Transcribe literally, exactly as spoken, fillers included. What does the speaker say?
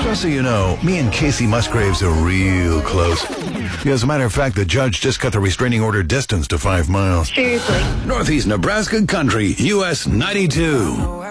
Just so you know, me and Casey Musgraves are real close. As a matter of fact, the judge just cut the restraining order distance to five miles. Seriously. Northeast Nebraska Country, U S ninety-two.